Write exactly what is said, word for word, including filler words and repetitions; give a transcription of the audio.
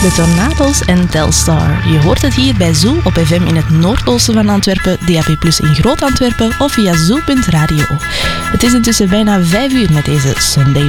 de Tornado's en Telstar. Je hoort het hier bij Zoo op F M in het noordoosten van Antwerpen, D A B plus in Groot-Antwerpen of via zoo punt radio. Het is intussen bijna vijf uur met deze Sunday